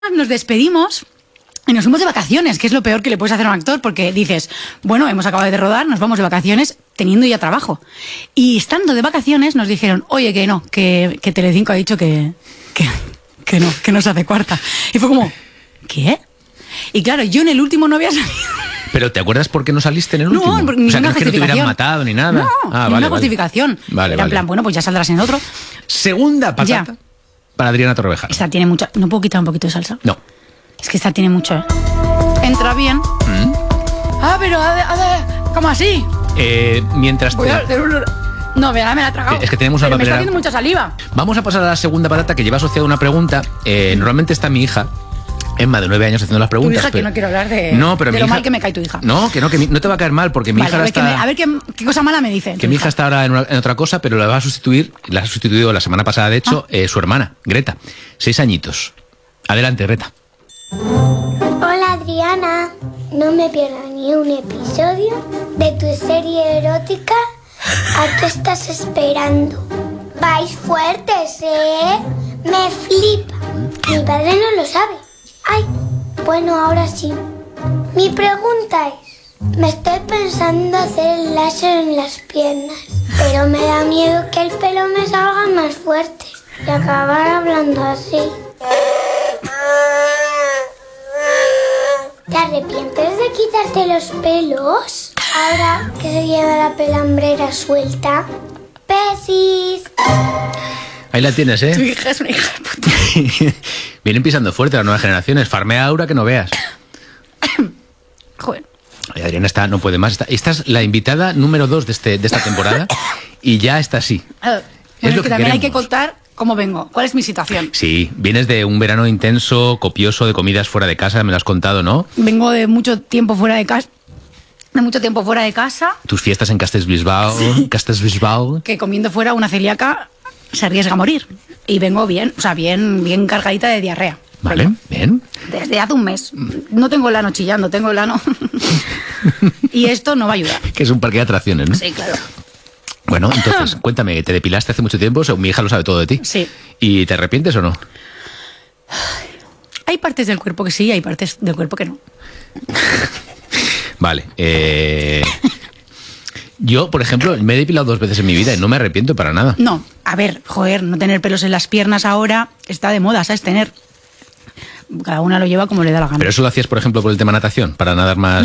nos despedimos y nos fuimos de vacaciones, que es lo peor que le puedes hacer a un actor, porque dices, bueno, hemos acabado de rodar, nos vamos de vacaciones teniendo ya trabajo. Y estando de vacaciones nos dijeron, oye, que no, que Telecinco ha dicho que no se hace cuarta. Y fue como, ¿qué? Y claro, yo en el último no había salido. ¿Pero te acuerdas por qué no saliste en el último? No, porque o sea, ninguna no es que no te hubieran justificación. matado ni nada. No, ninguna justificación. Vale, Era en plan, bueno, pues ya saldrás en otro. Segunda patata para Adriana Torrevejano. Esta tiene mucha... ¿No puedo quitar un poquito de salsa? No. Es que esta tiene mucho, ¿eh? Entra bien. Pero ¿cómo así? Mientras Voy a hacer un... No, me la he tragado. Es que tenemos una Pero me está papelera. haciendo mucha saliva. Vamos a pasar a la segunda patata, que lleva asociada una pregunta. Normalmente está mi hija, Emma, de 9 años, haciendo las preguntas. Tu hija, que no quiero hablar de pero lo mi hija, mal que me cae tu hija. No, que no te va a caer mal, porque mi hija ahora está... A ver qué cosa mala me dice. Que mi hija está ahora en otra cosa, pero la ha sustituido la semana pasada, de hecho, su hermana, Greta. 6 añitos. Adelante, Greta. Hola, Adriana. No me pierdo ni un episodio de tu serie erótica. ¿A qué estás esperando? Vais fuertes, ¿eh? Me flipa. Mi padre no lo sabe. Ay, bueno, ahora sí. Mi pregunta es, me estoy pensando hacer el láser en las piernas, pero me da miedo que el pelo me salga más fuerte y acabar hablando así. ¿Te arrepientes de quitarte los pelos ahora que se lleva la pelambrera suelta? ¡Besis! Ahí la tienes, Tu hija es una hija de puta. Vienen pisando fuerte las nuevas generaciones. Farmea Aura que no veas. Joder. Ay, Adriana no puede más. Esta es la invitada número 2 de esta temporada y ya está así. Bueno, Es lo que que también hay que queremos. contar cómo vengo. ¿Cuál es mi situación? Sí, vienes de un verano intenso, copioso, de comidas fuera de casa, me lo has contado, ¿no? Vengo de mucho tiempo fuera de casa. Tus fiestas en Castellbisbal. Que comiendo fuera una celíaca se arriesga a morir. Y vengo bien, o sea, bien cargadita de diarrea. Vale, bien. Desde hace un mes. No tengo el ano chillando, tengo el ano. Y esto no va a ayudar. Que es un parque de atracciones, ¿no? Sí, claro. Bueno, entonces, cuéntame, ¿te depilaste hace mucho tiempo? O sea, mi hija lo sabe todo de ti. Sí. ¿Y te arrepientes o no? Hay partes del cuerpo que sí y hay partes del cuerpo que no. Vale. Yo, por ejemplo, me he depilado 2 veces en mi vida y no me arrepiento para nada. No, a ver, joder, no tener pelos en las piernas ahora está de moda, ¿sabes? Cada una lo lleva como le da la gana. Pero eso lo hacías, por ejemplo, por el tema natación, para nadar más...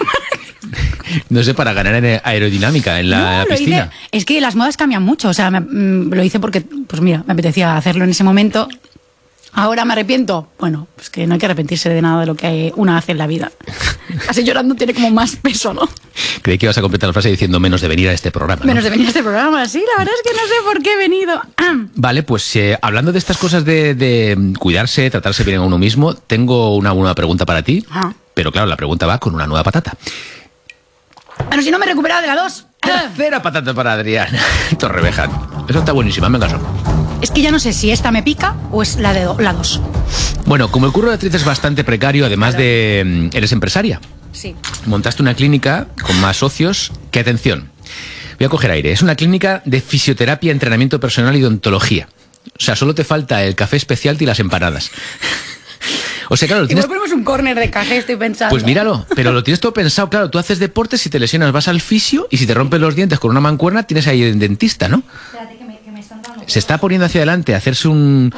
No sé, para ganar en aerodinámica en la lo piscina. hice. Es que las modas cambian mucho, o sea, lo hice porque, pues mira, me apetecía hacerlo en ese momento. Ahora me arrepiento. Bueno, pues que no hay que arrepentirse de nada de lo que una hace en la vida. Así llorando tiene como más peso, ¿no? Creí que ibas a completar la frase diciendo menos de venir a este programa, ¿no? Menos de venir a este programa, sí, la verdad es que no sé por qué he venido. Vale, pues hablando de estas cosas de cuidarse, tratarse bien a uno mismo, tengo una nueva pregunta para ti. Pero claro, la pregunta va con una nueva patata. Bueno, si no me he recuperado de la 2. Tercera patata para Adriana Torrevejano. Eso está buenísima, venga eso. Es que ya no sé si esta me pica o es la 2. Bueno, como el curro de actriz es bastante precario, además de... Eres empresaria. Sí. Montaste una clínica con más socios. Que atención, voy a coger aire. Es una clínica de fisioterapia, entrenamiento personal y odontología. O sea, solo te falta el café especial y las empanadas. O sea, claro, Igual ponemos un córner de café, estoy pensando. Pues míralo, pero lo tienes todo pensado. Claro, tú haces deporte, si te lesionas vas al fisio y si te rompes los dientes con una mancuerna tienes ahí el dentista, ¿no? Espérate, que me están dando... Se está poniendo hacia adelante a hacerse un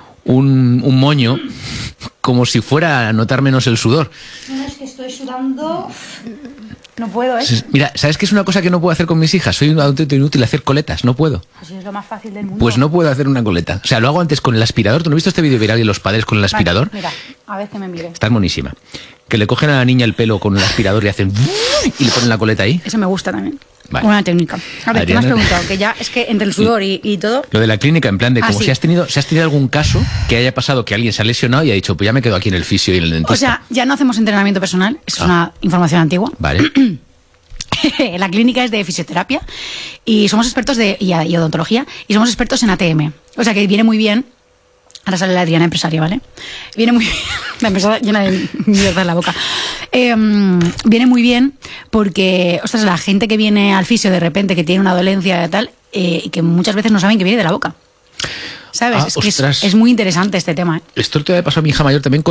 moño como si fuera a notar menos el sudor. No, es que estoy sudando... No puedo, ¿eh? Mira, ¿sabes qué es una cosa que no puedo hacer con mis hijas? Soy un auténtico inútil hacer coletas, no puedo. Pues es lo más fácil del mundo. Pues no puedo hacer una coleta. O sea, lo hago antes con el aspirador. ¿Tú no has visto este vídeo viral de los padres con el aspirador? Vale, mira, a ver que me mire. Está monísima. Que le cogen a la niña el pelo con el aspirador y hacen... y le ponen la coleta ahí. Eso me gusta también. Vale. Una técnica. A ver, ¿qué me has Adriana- preguntado? Que ya es que entre el sudor y todo... Lo de la clínica, en plan de como sí. si has tenido algún caso que haya pasado que alguien se ha lesionado y ha dicho, pues ya me quedo aquí en el fisio y en el dentista. O sea, ya no hacemos entrenamiento personal. Eso es una información antigua. Vale. La clínica es de fisioterapia y somos expertos y odontología y somos expertos en ATM. O sea que viene muy bien. Ahora sale la Adriana empresaria, ¿vale? Viene muy bien. La empresa llena de mierda en la boca. Viene muy bien porque, ostras, la gente que viene al fisio de repente, que tiene una dolencia y tal, y que muchas veces no saben que viene de la boca. ¿Sabes? Ah, es que ostras. es muy interesante este tema. Esto te ha pasado a mi hija mayor también